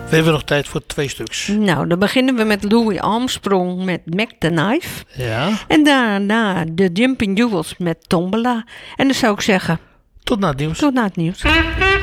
We hebben nog tijd voor 2 stuks. Nou, dan beginnen we met Louis Armstrong met Mac the Knife. Ja. En daarna de Jumping Jewels met Tombola. En dan zou ik zeggen, Tot na het nieuws. tot na het nieuws.